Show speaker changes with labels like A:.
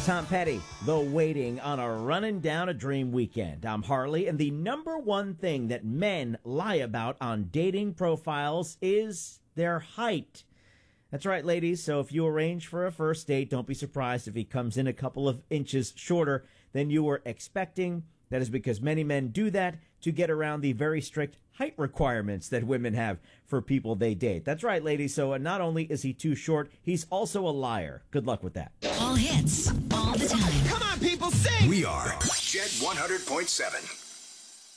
A: Tom Petty, The Waiting on a Running Down a Dream Weekend. I'm Harley, and the number one thing that men lie about on dating profiles is their height. That's right, ladies. So if you arrange for a first date, don't be surprised if he comes in a couple of inches shorter than you were expecting. That is because many men do that to get around the very strict height requirements that women have for people they date. That's right, ladies. So not only is he too short, he's also a liar. Good luck with that.
B: All hits, all the time.
C: Come on, people, sing!
D: We are Jet 100.7.